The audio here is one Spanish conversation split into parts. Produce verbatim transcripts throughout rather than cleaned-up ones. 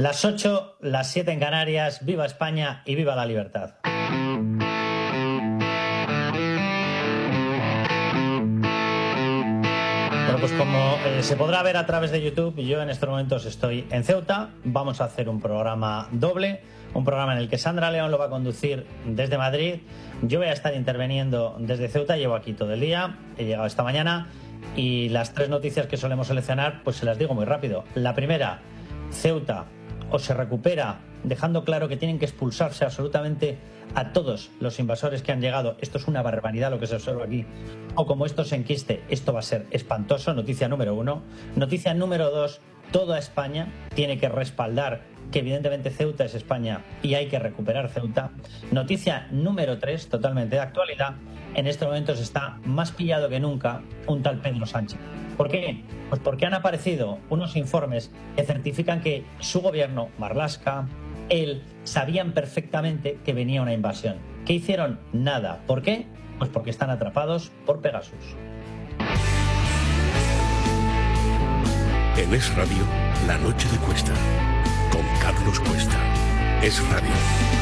Las ocho, las siete en Canarias. Viva España y viva la libertad. Bueno, pues como eh, se podrá ver a través de YouTube, yo en estos momentos estoy en Ceuta. Vamos a hacer un programa doble, un programa en el que Sandra León lo va a conducir desde Madrid. Yo voy a estar interviniendo desde Ceuta, llevo aquí todo el día, he llegado esta mañana y las tres noticias que solemos seleccionar, pues se las digo muy rápido. La primera, Ceuta o se recupera, dejando claro que tienen que expulsarse absolutamente a todos los invasores que han llegado. Esto es una barbaridad lo que se observa aquí. O como esto se enquiste, esto va a ser espantoso. Noticia número uno. Noticia número dos, toda España tiene que respaldar que evidentemente Ceuta es España y hay que recuperar Ceuta. Noticia número tres, totalmente de actualidad. En estos momentos está más pillado que nunca un tal Pedro Sánchez. ¿Por qué? Pues porque han aparecido unos informes que certifican que su gobierno, Marlaska, él, sabían perfectamente que venía una invasión. ¿Qué hicieron? Nada. ¿Por qué? Pues porque están atrapados por Pegasus. En Es Radio, La Noche de Cuesta, con Carlos Cuesta. Es Radio.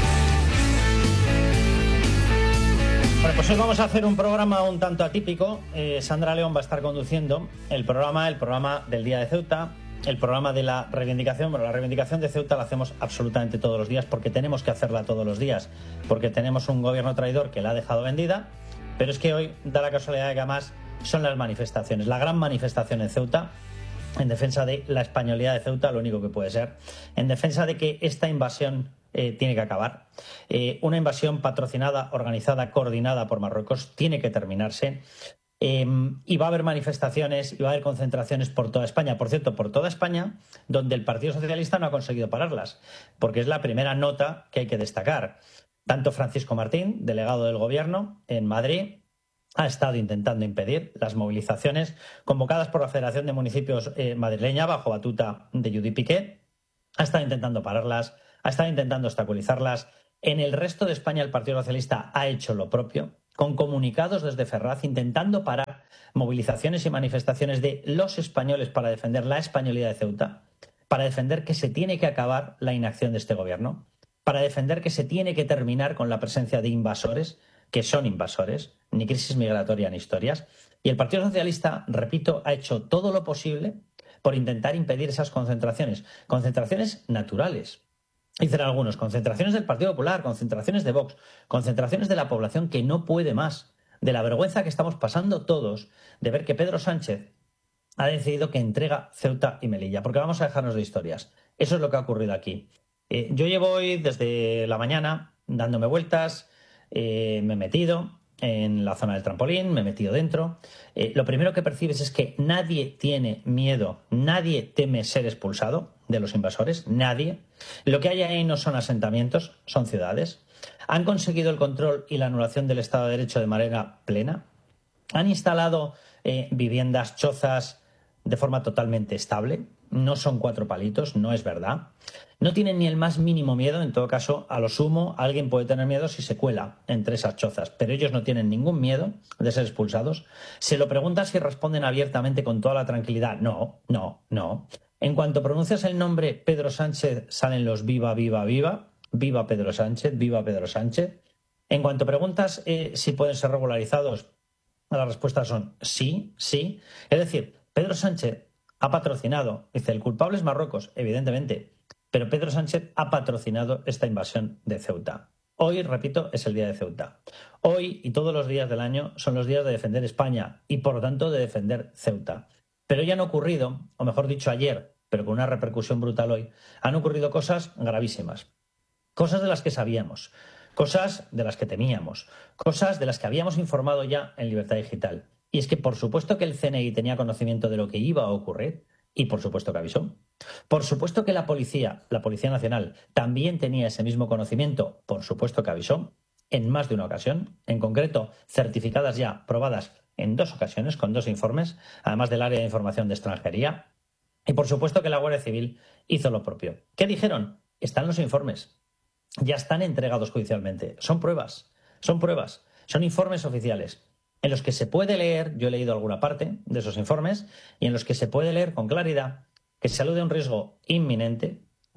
Bueno, pues hoy vamos a hacer un programa un tanto atípico. Eh, Sandra León va a estar conduciendo el programa, el programa del Día de Ceuta, el programa de la reivindicación. Bueno, la reivindicación de Ceuta la hacemos absolutamente todos los días porque tenemos que hacerla todos los días, porque tenemos un gobierno traidor que la ha dejado vendida, pero es que hoy da la casualidad de que además son las manifestaciones, la gran manifestación en Ceuta, en defensa de la españolidad de Ceuta, lo único que puede ser, en defensa de que esta invasión Eh, tiene que acabar. Eh, una invasión patrocinada, organizada, coordinada por Marruecos tiene que terminarse. Eh, y va a haber manifestaciones y va a haber concentraciones por toda España. Por cierto, por toda España, donde el Partido Socialista no ha conseguido pararlas, porque es la primera nota que hay que destacar. Tanto Francisco Martín, delegado del Gobierno en Madrid, ha estado intentando impedir las movilizaciones convocadas por la Federación de Municipios eh, madrileña bajo batuta de Judit Piqué. Ha estado intentando pararlas, ha estado intentando obstaculizarlas. En el resto de España el Partido Socialista ha hecho lo propio, con comunicados desde Ferraz intentando parar movilizaciones y manifestaciones de los españoles para defender la españolidad de Ceuta, para defender que se tiene que acabar la inacción de este gobierno, para defender que se tiene que terminar con la presencia de invasores, que son invasores, ni crisis migratoria ni historias. Y el Partido Socialista, repito, ha hecho todo lo posible por intentar impedir esas concentraciones, concentraciones naturales. Dicen algunos, concentraciones del Partido Popular, concentraciones de Vox, concentraciones de la población que no puede más, de la vergüenza que estamos pasando todos de ver que Pedro Sánchez ha decidido que entrega Ceuta y Melilla, porque vamos a dejarnos de historias. Eso es lo que ha ocurrido aquí. Eh, yo llevo hoy desde la mañana dándome vueltas, eh, me he metido en la zona del trampolín, me he metido dentro. Eh, lo primero que percibes es que nadie tiene miedo, nadie teme ser expulsado de los invasores, nadie. Lo que hay ahí no son asentamientos, son ciudades. Han conseguido el control y la anulación del Estado de Derecho de manera plena. Han instalado eh, viviendas, chozas de forma totalmente estable. No son cuatro palitos, no es verdad. No tienen ni el más mínimo miedo, en todo caso, a lo sumo, alguien puede tener miedo si se cuela entre esas chozas, pero ellos no tienen ningún miedo de ser expulsados. Se lo preguntas y responden abiertamente con toda la tranquilidad. No, no, no. En cuanto pronuncias el nombre Pedro Sánchez, salen los viva, viva, viva, viva Pedro Sánchez, viva Pedro Sánchez. En cuanto preguntas eh, si pueden ser regularizados, las respuestas son sí, sí. Es decir, Pedro Sánchez ha patrocinado, dice, el culpable es Marruecos, evidentemente, pero Pedro Sánchez ha patrocinado esta invasión de Ceuta. Hoy, repito, es el día de Ceuta. Hoy y todos los días del año son los días de defender España y, por lo tanto, de defender Ceuta. Pero ya han ocurrido, o mejor dicho ayer, pero con una repercusión brutal hoy, han ocurrido cosas gravísimas. Cosas de las que sabíamos, cosas de las que temíamos, cosas de las que habíamos informado ya en Libertad Digital. Y es que por supuesto que el C N I tenía conocimiento de lo que iba a ocurrir y por supuesto que avisó. Por supuesto que la policía, la Policía Nacional, también tenía ese mismo conocimiento, por supuesto que avisó, en más de una ocasión, en concreto certificadas ya, probadas en dos ocasiones, con dos informes, además del área de información de extranjería. Y por supuesto que la Guardia Civil hizo lo propio. ¿Qué dijeron? Están los informes. Ya están entregados judicialmente. Son pruebas, son pruebas, son informes oficiales en los que se puede leer, yo he leído alguna parte de esos informes, y en los que se puede leer con claridad que se alude a un riesgo inminente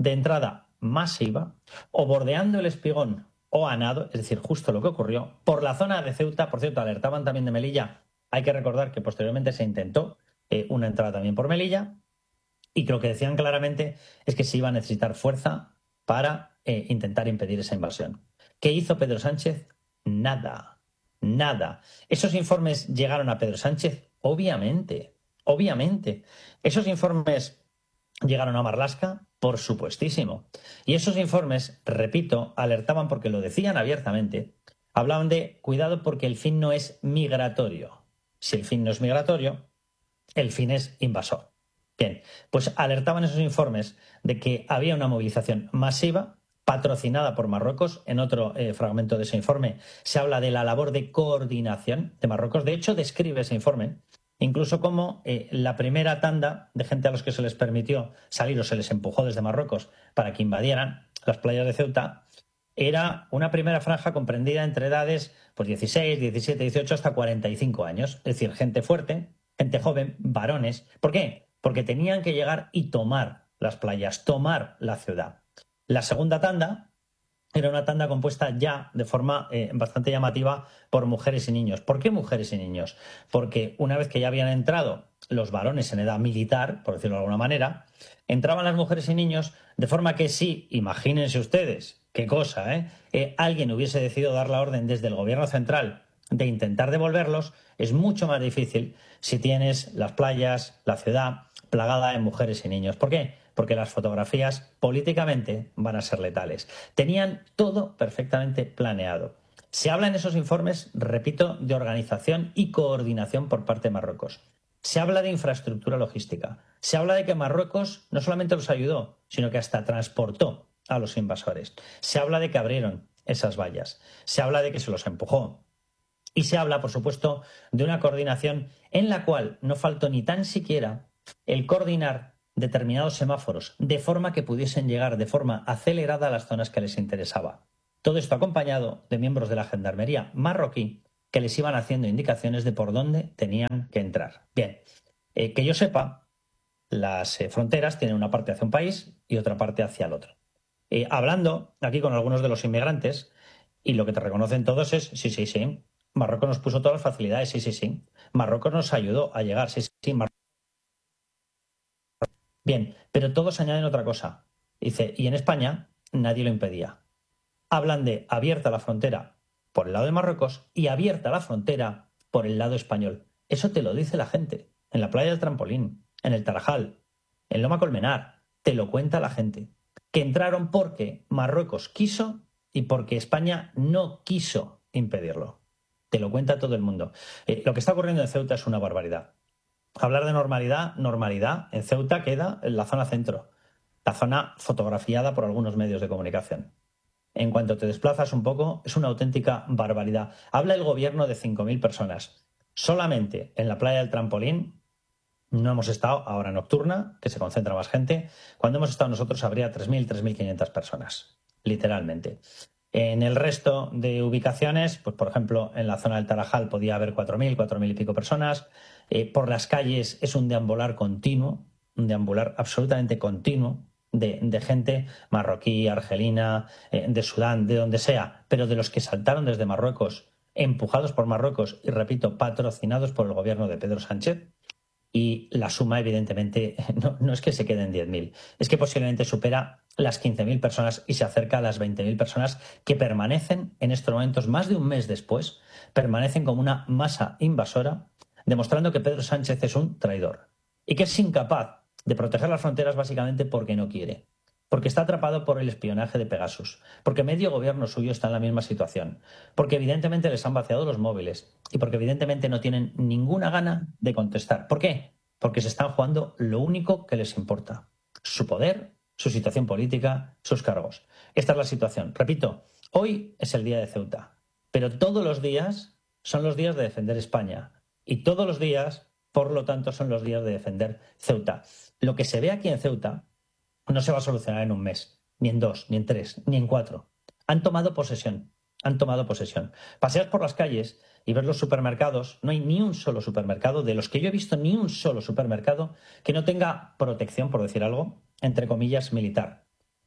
de entrada masiva, o bordeando el Espigón o a nado, es decir, justo lo que ocurrió, por la zona de Ceuta. Por cierto, alertaban también de Melilla. Hay que recordar que posteriormente se intentó eh, una entrada también por Melilla, y lo que decían claramente es que se iba a necesitar fuerza para eh, intentar impedir esa invasión. ¿Qué hizo Pedro Sánchez? Nada, nada. ¿Esos informes llegaron a Pedro Sánchez? Obviamente, obviamente. ¿Esos informes llegaron a Marlaska? Por supuestísimo. Y esos informes, repito, alertaban porque lo decían abiertamente, hablaban de cuidado porque el fin no es migratorio. Si el fin no es migratorio, el fin es invasor. Bien, pues alertaban esos informes de que había una movilización masiva patrocinada por Marruecos. En otro eh, fragmento de ese informe se habla de la labor de coordinación de Marruecos. De hecho, describe ese informe incluso como eh, la primera tanda de gente a los que se les permitió salir o se les empujó desde Marruecos para que invadieran las playas de Ceuta era una primera franja comprendida entre edades pues dieciséis, diecisiete, dieciocho hasta cuarenta y cinco años. Es decir, gente fuerte, gente joven, varones. ¿Por qué? Porque tenían que llegar y tomar las playas, tomar la ciudad. La segunda tanda era una tanda compuesta ya de forma eh, bastante llamativa por mujeres y niños. ¿Por qué mujeres y niños? Porque una vez que ya habían entrado los varones en edad militar, por decirlo de alguna manera, entraban las mujeres y niños de forma que sí, imagínense ustedes, qué cosa, ¿eh? eh alguien hubiese decidido dar la orden desde el gobierno central de intentar devolverlos, es mucho más difícil si tienes las playas, la ciudad plagada en mujeres y niños. ¿Por qué? Porque las fotografías políticamente van a ser letales. Tenían todo perfectamente planeado. Se habla en esos informes, repito, de organización y coordinación por parte de Marruecos. Se habla de infraestructura logística. Se habla de que Marruecos no solamente los ayudó, sino que hasta transportó a los invasores. Se habla de que abrieron esas vallas. Se habla de que se los empujó. Y se habla, por supuesto, de una coordinación en la cual no faltó ni tan siquiera el coordinar determinados semáforos de forma que pudiesen llegar de forma acelerada a las zonas que les interesaba. Todo esto acompañado de miembros de la gendarmería marroquí que les iban haciendo indicaciones de por dónde tenían que entrar. Bien, eh, que yo sepa, las eh, fronteras tienen una parte hacia un país y otra parte hacia el otro. Eh, hablando aquí con algunos de los inmigrantes, y lo que te reconocen todos es, sí, sí, sí, Marruecos nos puso todas las facilidades, sí, sí, sí. Marruecos nos ayudó a llegar, sí, sí, sí. Mar... Bien, pero todos añaden otra cosa. Dice, y en España nadie lo impedía. Hablan de abierta la frontera por el lado de Marruecos y abierta la frontera por el lado español. Eso te lo dice la gente. En la playa del Trampolín, en el Tarajal, en Loma Colmenar, te lo cuenta la gente. Que entraron porque Marruecos quiso y porque España no quiso impedirlo. Te lo cuenta todo el mundo. Eh, lo que está ocurriendo en Ceuta es una barbaridad. Hablar de normalidad, normalidad, en Ceuta queda en la zona centro, la zona fotografiada por algunos medios de comunicación. En cuanto te desplazas un poco, es una auténtica barbaridad. Habla el gobierno de cinco mil personas. Solamente en la playa del Trampolín no hemos estado, ahora nocturna, que se concentra más gente. Cuando hemos estado nosotros habría tres mil, tres mil quinientas personas, literalmente. En el resto de ubicaciones, pues por ejemplo, en la zona del Tarajal podía haber cuatro mil, cuatro mil y pico personas. Eh, por las calles es un deambular continuo, un deambular absolutamente continuo de, de gente marroquí, argelina, eh, de Sudán, de donde sea, pero de los que saltaron desde Marruecos, empujados por Marruecos y, repito, patrocinados por el gobierno de Pedro Sánchez. Y la suma, evidentemente, no, no es que se queden diez mil, es que posiblemente supera las quince mil personas y se acerca a las veinte mil personas que permanecen en estos momentos, más de un mes después, permanecen como una masa invasora, demostrando que Pedro Sánchez es un traidor y que es incapaz de proteger las fronteras básicamente porque no quiere, porque está atrapado por el espionaje de Pegasus, porque medio gobierno suyo está en la misma situación, porque evidentemente les han vaciado los móviles y porque evidentemente no tienen ninguna gana de contestar. ¿Por qué? Porque se están jugando lo único que les importa, su poder, su situación política, sus cargos. Esta es la situación. Repito, hoy es el día de Ceuta, pero todos los días son los días de defender España y todos los días, por lo tanto, son los días de defender Ceuta. Lo que se ve aquí en Ceuta no se va a solucionar en un mes, ni en dos, ni en tres, ni en cuatro. Han tomado posesión, han tomado posesión. Paseas por las calles y ves los supermercados, no hay ni un solo supermercado, de los que yo he visto ni un solo supermercado que no tenga protección, por decir algo, entre comillas, militar.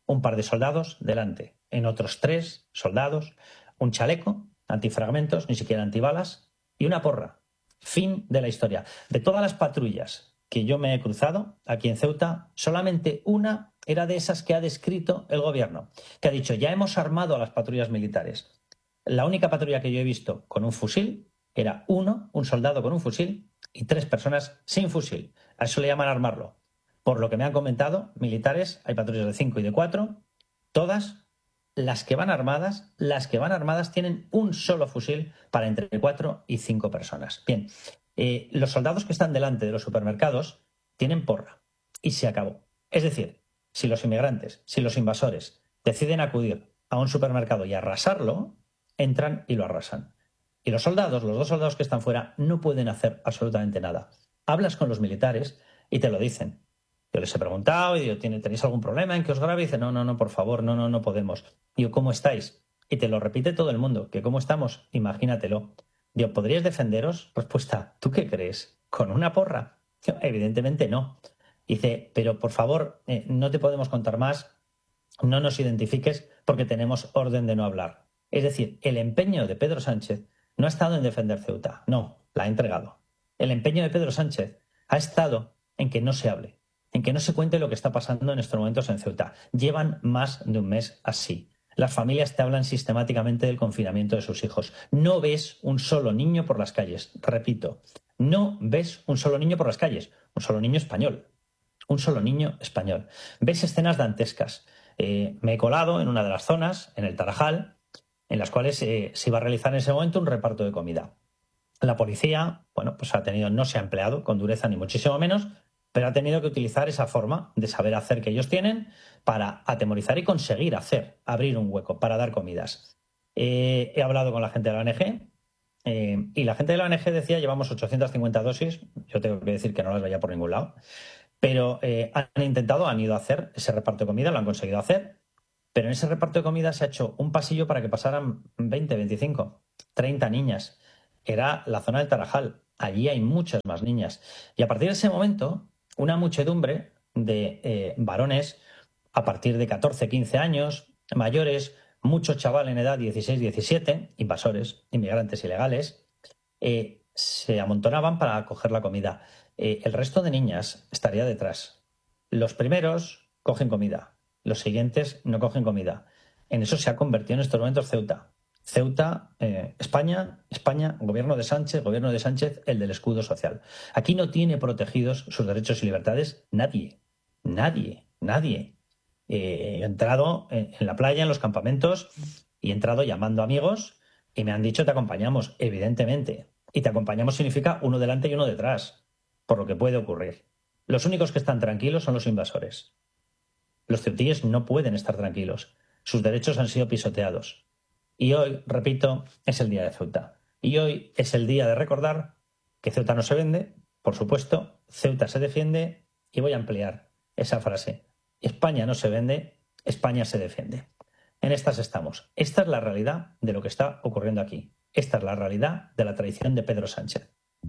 un par de soldados delante, en otros tres soldados, un chaleco, antifragmentos, ni siquiera antibalas, y una porra. Fin de la historia. De todas las patrullas que yo me he cruzado aquí en Ceuta, solamente una era de esas que ha descrito el gobierno, que ha dicho, ya hemos armado a las patrullas militares. La única patrulla que yo he visto con un fusil era uno, un soldado con un fusil, y tres personas sin fusil. A eso le llaman armarlo. Por lo que me han comentado, militares, hay patrullas de cinco y de cuatro, todas las que van armadas, las que van armadas tienen un solo fusil para entre cuatro y cinco personas. Bien, eh, los soldados que están delante de los supermercados tienen porra y se acabó. Es decir, si los inmigrantes, si los invasores deciden acudir a un supermercado y arrasarlo, entran y lo arrasan. Y los soldados, los dos soldados que están fuera, no pueden hacer absolutamente nada. Hablas con los militares y te lo dicen. Yo les he preguntado y digo, ¿tenéis algún problema en que os grabe? Y dice, no, no, no, por favor, no, no, no podemos. Digo, ¿cómo estáis? Y te lo repite todo el mundo, que ¿cómo estamos? Imagínatelo. Digo, ¿podríais defenderos? Respuesta, ¿tú qué crees? ¿Con una porra? Digo, evidentemente no. Dice, pero por favor, eh, no te podemos contar más, no nos identifiques porque tenemos orden de no hablar. Es decir, el empeño de Pedro Sánchez no ha estado en defender Ceuta, no, la ha entregado. El empeño de Pedro Sánchez ha estado en que no se hable, en que no se cuente lo que está pasando en estos momentos en Ceuta. Llevan más de un mes así. Las familias te hablan sistemáticamente del confinamiento de sus hijos. No ves un solo niño por las calles. Repito, no ves un solo niño por las calles. Un solo niño español. Un solo niño español. Ves escenas dantescas. Eh, me he colado en una de las zonas, en el Tarajal, en las cuales eh, se iba a realizar en ese momento un reparto de comida. La policía, bueno, pues ha tenido, no se ha empleado con dureza ni muchísimo menos, pero ha tenido que utilizar esa forma de saber hacer que ellos tienen para atemorizar y conseguir hacer, abrir un hueco para dar comidas. Eh, he hablado con la gente de la O N G eh, y la gente de la O N G decía llevamos ochocientas cincuenta dosis, yo tengo que decir que no las veía por ningún lado, pero eh, han intentado, han ido a hacer ese reparto de comida, lo han conseguido hacer, pero en ese reparto de comida se ha hecho un pasillo para que pasaran veinte, veinticinco, treinta niñas. Era la zona del Tarajal, allí hay muchas más niñas. Y a partir de ese momento, una muchedumbre de eh, varones a partir de catorce, quince años, mayores, mucho chaval en edad dieciséis, diecisiete, invasores, inmigrantes ilegales, eh, se amontonaban para coger la comida. Eh, el resto de niñas estaría detrás. Los primeros cogen comida, los siguientes no cogen comida. En eso se ha convertido en estos momentos Ceuta. Ceuta, eh, España, España, gobierno de Sánchez, gobierno de Sánchez, el del escudo social. Aquí no tiene protegidos sus derechos y libertades nadie, nadie, nadie. Eh, he entrado en, en la playa, en los campamentos, y he entrado llamando amigos y me han dicho te acompañamos, evidentemente. Y te acompañamos significa uno delante y uno detrás, por lo que puede ocurrir. Los únicos que están tranquilos son los invasores. Los ceutíes no pueden estar tranquilos. Sus derechos han sido pisoteados. Y hoy, repito, es el día de Ceuta. Y hoy es el día de recordar que Ceuta no se vende, por supuesto, Ceuta se defiende, y voy a ampliar esa frase. España no se vende, España se defiende. En estas estamos. Esta es la realidad de lo que está ocurriendo aquí. Esta es la realidad de la traición de Pedro Sánchez.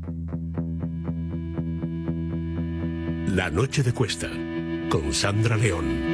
La noche de Cuesta, con Sandra León.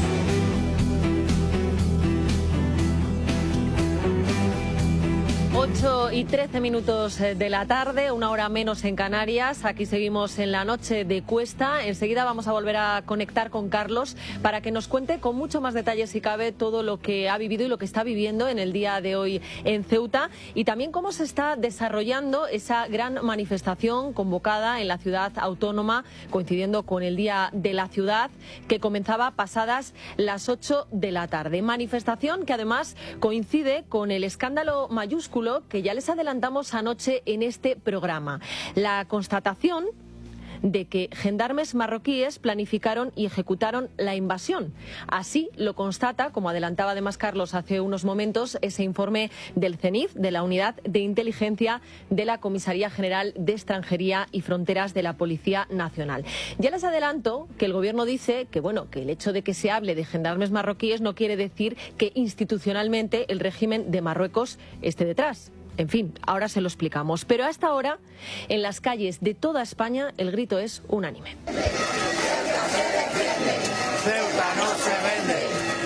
ocho y trece minutos de la tarde, una hora menos en Canarias. Aquí seguimos en la noche de Cuesta. Enseguida vamos a volver a conectar con Carlos para que nos cuente con mucho más detalle, si cabe, todo lo que ha vivido y lo que está viviendo en el día de hoy en Ceuta, y también cómo se está desarrollando esa gran manifestación convocada en la ciudad autónoma, coincidiendo con el Día de la Ciudad, que comenzaba pasadas las ocho de la tarde. Manifestación que además coincide con el escándalo mayúsculo que ya les adelantamos anoche en este programa. La constatación de que gendarmes marroquíes planificaron y ejecutaron la invasión. Así lo constata, como adelantaba además Carlos hace unos momentos, ese informe del CENIF, de la Unidad de Inteligencia de la Comisaría General de Extranjería y Fronteras de la Policía Nacional. Ya les adelanto que el Gobierno dice que, bueno, que el hecho de que se hable de gendarmes marroquíes no quiere decir que institucionalmente el régimen de Marruecos esté detrás. En fin, ahora se lo explicamos. Pero a esta hora, en las calles de toda España, el grito es unánime. Ceuta no se vende.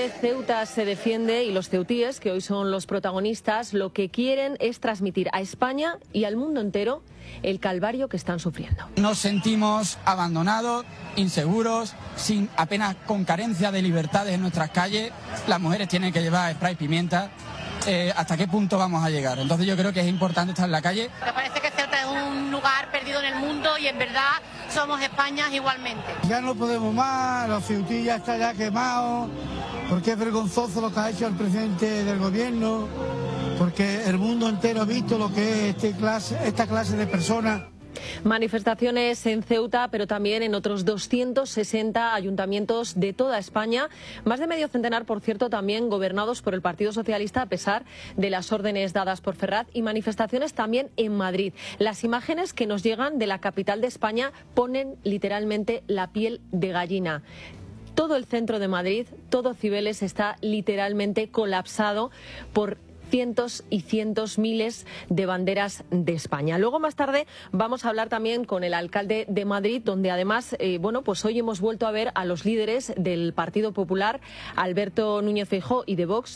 Ceuta se defiende y los ceutíes, que hoy son los protagonistas, lo que quieren es transmitir a España y al mundo entero el calvario que están sufriendo. Nos sentimos abandonados, inseguros, sin apenas con carencia de libertades en nuestras calles. Las mujeres tienen que llevar spray pimienta. Eh, ¿Hasta qué punto vamos a llegar? Entonces yo creo que es importante estar en la calle. Me parece que Ceuta es un lugar perdido en el mundo y en verdad somos España igualmente. Ya no podemos más, los ceutíes ya están ya quemados, porque es vergonzoso lo que ha hecho el presidente del gobierno, porque el mundo entero ha visto lo que es este clase, esta clase de personas. Manifestaciones en Ceuta, pero también en otros doscientos sesenta ayuntamientos de toda España, más de medio centenar, por cierto, también gobernados por el Partido Socialista a pesar de las órdenes dadas por Ferraz, y manifestaciones también en Madrid. Las imágenes que nos llegan de la capital de España ponen literalmente la piel de gallina. Todo el centro de Madrid, todo Cibeles está literalmente colapsado por cientos y cientos, miles de banderas de España. Luego, más tarde, vamos a hablar también con el alcalde de Madrid, donde además, eh, bueno, pues hoy hemos vuelto a ver a los líderes del Partido Popular, Alberto Núñez Feijóo, y de Vox,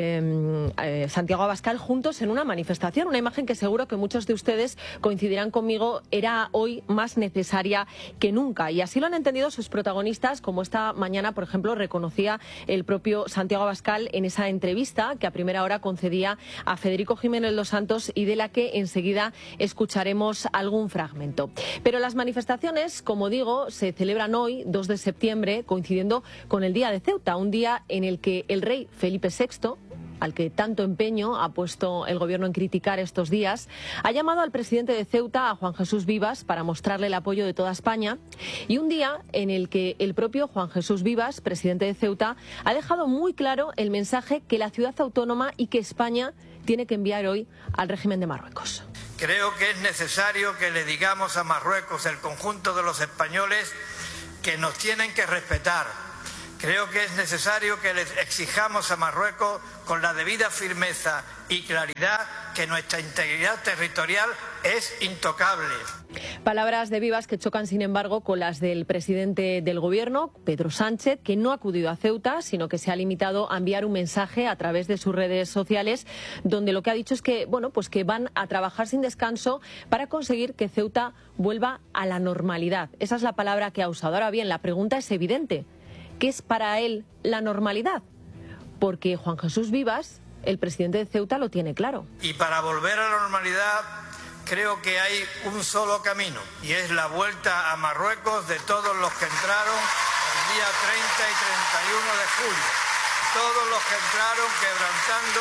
eh, eh, Santiago Abascal, juntos en una manifestación. Una imagen que seguro que muchos de ustedes coincidirán conmigo, era hoy más necesaria que nunca. Y así lo han entendido sus protagonistas, como esta mañana, por ejemplo, reconocía el propio Santiago Abascal en esa entrevista que a primera hora concedía a Federico Jiménez Los Santos y de la que enseguida escucharemos algún fragmento. Pero las manifestaciones, como digo, se celebran hoy, dos de septiembre, coincidiendo con el Día de Ceuta, un día en el que el rey Felipe sexto, al que tanto empeño ha puesto el gobierno en criticar estos días, ha llamado al presidente de Ceuta, a Juan Jesús Vivas, para mostrarle el apoyo de toda España, y un día en el que el propio Juan Jesús Vivas, presidente de Ceuta, ha dejado muy claro el mensaje que la ciudad autónoma y que España tiene que enviar hoy al régimen de Marruecos. Creo que es necesario que le digamos a Marruecos, el conjunto de los españoles, que nos tienen que respetar. Creo que es necesario que les exijamos a Marruecos con la debida firmeza y claridad que nuestra integridad territorial es intocable. Palabras de Vivas que chocan, sin embargo, con las del presidente del Gobierno, Pedro Sánchez, que no ha acudido a Ceuta, sino que se ha limitado a enviar un mensaje a través de sus redes sociales, donde lo que ha dicho es que, bueno, pues que van a trabajar sin descanso para conseguir que Ceuta vuelva a la normalidad. Esa es la palabra que ha usado. Ahora bien, la pregunta es evidente. ¿Qué es para él la normalidad? Porque Juan Jesús Vivas, el presidente de Ceuta, lo tiene claro. Y para volver a la normalidad creo que hay un solo camino, y es la vuelta a Marruecos de todos los que entraron el día treinta y treinta y uno de julio. Todos los que entraron quebrantando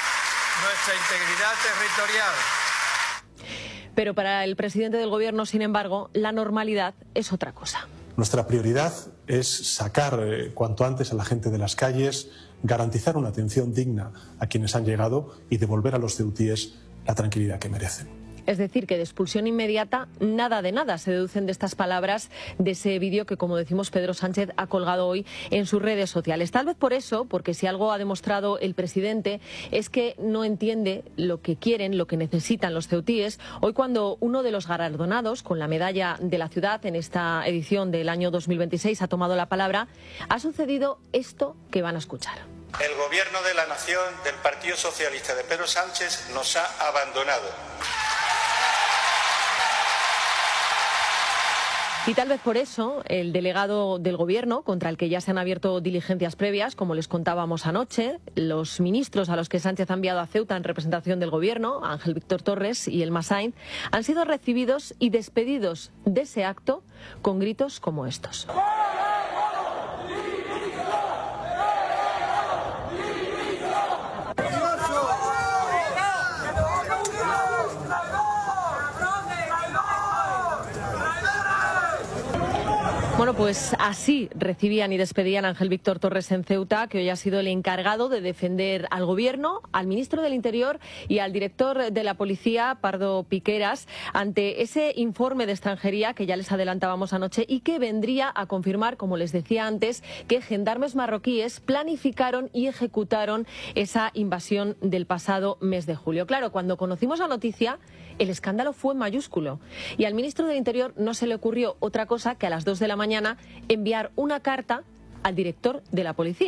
nuestra integridad territorial. Pero para el presidente del Gobierno, sin embargo, la normalidad es otra cosa. Nuestra prioridad es sacar eh, cuanto antes a la gente de las calles, garantizar una atención digna a quienes han llegado y devolver a los ceutíes la tranquilidad que merecen. Es decir, que de expulsión inmediata, nada de nada, se deducen de estas palabras de ese vídeo que, como decimos, Pedro Sánchez ha colgado hoy en sus redes sociales. Tal vez por eso, porque si algo ha demostrado el presidente es que no entiende lo que quieren, lo que necesitan los ceutíes. Hoy, cuando uno de los galardonados con la medalla de la ciudad en esta edición del año dos mil veintiséis ha tomado la palabra, ha sucedido esto que van a escuchar. El gobierno de la nación del Partido Socialista de Pedro Sánchez nos ha abandonado. Y tal vez por eso el delegado del Gobierno, contra el que ya se han abierto diligencias previas, como les contábamos anoche, los ministros a los que Sánchez ha enviado a Ceuta en representación del Gobierno, Ángel Víctor Torres y Elma Sainz, han sido recibidos y despedidos de ese acto con gritos como estos. Bueno, pues así recibían y despedían a Ángel Víctor Torres en Ceuta, que hoy ha sido el encargado de defender al Gobierno, al ministro del Interior y al director de la Policía, Pardo Piqueras, ante ese informe de extranjería que ya les adelantábamos anoche y que vendría a confirmar, como les decía antes, que gendarmes marroquíes planificaron y ejecutaron esa invasión del pasado mes de julio. Claro, cuando conocimos la noticia, el escándalo fue mayúsculo y al ministro del Interior no se le ocurrió otra cosa que a las dos de la mañana enviar una carta al director de la policía,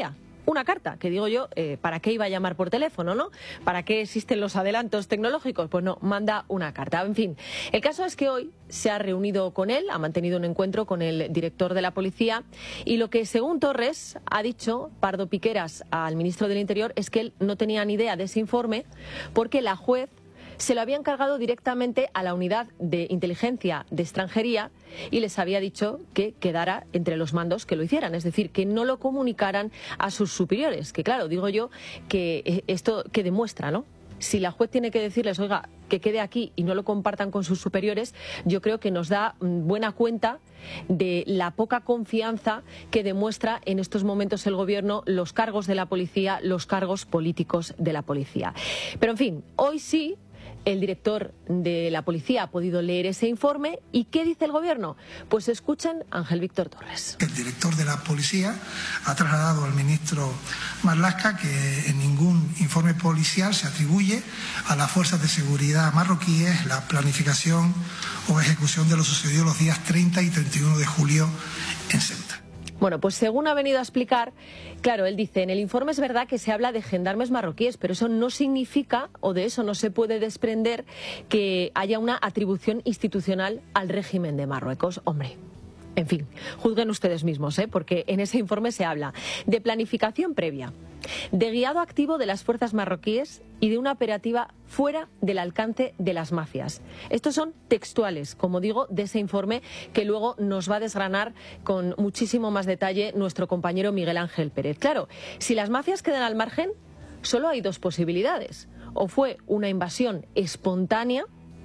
una carta, que digo yo, eh, ¿para qué iba a llamar por teléfono, no? ¿Para qué existen los adelantos tecnológicos? Pues no, manda una carta. En fin, el caso es que hoy se ha reunido con él, ha mantenido un encuentro con el director de la policía, y lo que, según Torres, ha dicho Pardo Piqueras al ministro del Interior es que él no tenía ni idea de ese informe porque la juez se lo había encargado directamente a la unidad de inteligencia de extranjería y les había dicho que quedara entre los mandos que lo hicieran, es decir, que no lo comunicaran a sus superiores, que claro, digo yo, que esto que demuestra, ¿no? Si la juez tiene que decirles, oiga, que quede aquí y no lo compartan con sus superiores, yo creo que nos da buena cuenta de la poca confianza que demuestra en estos momentos el gobierno, los cargos de la policía, los cargos políticos de la policía. Pero en fin, hoy sí, el director de la policía ha podido leer ese informe. ¿Y qué dice el gobierno? Pues escuchen a Ángel Víctor Torres. El director de la policía ha trasladado al ministro Marlaska que en ningún informe policial se atribuye a las fuerzas de seguridad marroquíes la planificación o ejecución de lo sucedido los días treinta y treinta y uno de julio en Ceuta. Bueno, pues según ha venido a explicar, claro, él dice, en el informe es verdad que se habla de gendarmes marroquíes, pero eso no significa, o de eso no se puede desprender, que haya una atribución institucional al régimen de Marruecos. Hombre, en fin, juzguen ustedes mismos, ¿eh? Porque en ese informe se habla de planificación previa, de guiado activo de las fuerzas marroquíes y de una operativa fuera del alcance de las mafias. Estos son textuales, como digo, de ese informe que luego nos va a desgranar con muchísimo más detalle nuestro compañero Miguel Ángel Pérez. Claro, si las mafias quedan al margen, solo hay dos posibilidades. O fue una invasión espontánea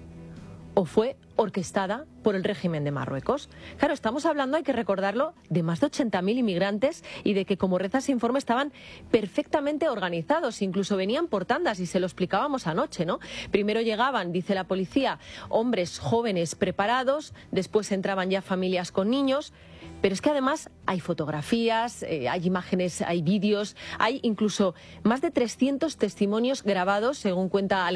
o fue orquestada por el régimen de Marruecos. Claro, estamos hablando, hay que recordarlo, de más de ochenta mil inmigrantes y de que, como reza ese informe, estaban perfectamente organizados, incluso venían por tandas y se lo explicábamos anoche, ¿no? Primero llegaban, dice la policía, hombres jóvenes preparados, después entraban ya familias con niños, pero es que además hay fotografías, eh, hay imágenes, hay vídeos, hay incluso más de trescientos testimonios grabados, según cuenta